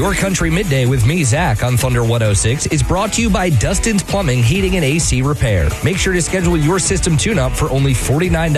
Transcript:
Your Country Midday with me, Zach, on Thunder 106 is brought to you by Dustin's Plumbing, Heating, and AC Repair. Make sure to schedule your system tune-up for only $49